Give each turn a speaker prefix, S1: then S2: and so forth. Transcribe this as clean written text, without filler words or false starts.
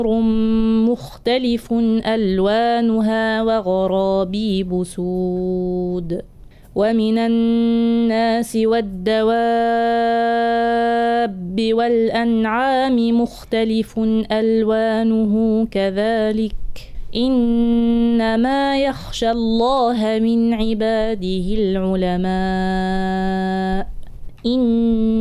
S1: مختلف ألوانها وغرابيب سود ومن الناس والدواب والأنعام مختلف ألوانه كذلك إنما يخشى الله من عباده العلماء